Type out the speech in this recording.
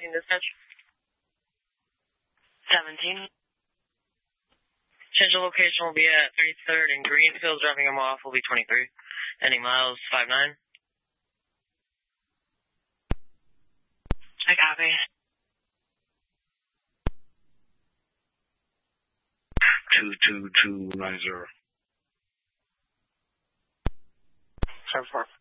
dispatch. 17. Change of location will be at 33rd and Greenfield. Dropping him off will be 23. Any miles, 59. I copy. 22290. 7-4.